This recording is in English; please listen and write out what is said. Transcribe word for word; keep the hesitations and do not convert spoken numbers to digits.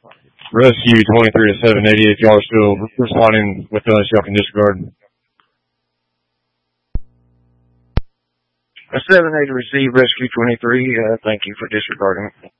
Rescue twenty-three to seven eighty. If y'all are still responding with us, y'all can disregard. A seven eighty receive, Rescue twenty-three. Uh, thank you for disregarding.